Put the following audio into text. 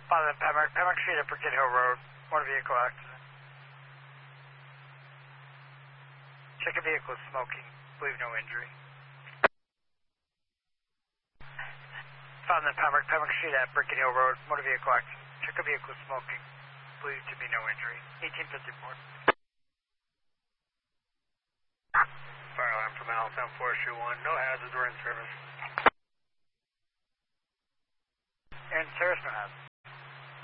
Father Pembroke Street at Brickett Hill Road, motor vehicle accident. Check a vehicle smoking, believe no injury. Father Pembroke Street at Brickett Hill Road, motor vehicle accident. Check a vehicle smoking, believed to be no injury. 1854. Fire alarm from Allentown Forestry 1, no hazards, we're in service. And service no hazards.